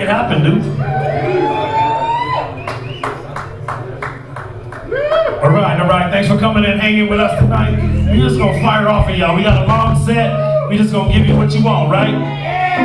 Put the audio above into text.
Make it happen, dude. All right. Thanks for coming and hanging with us tonight. We're just gonna fire off of y'all. We got a long set. We just gonna give you what you want, right?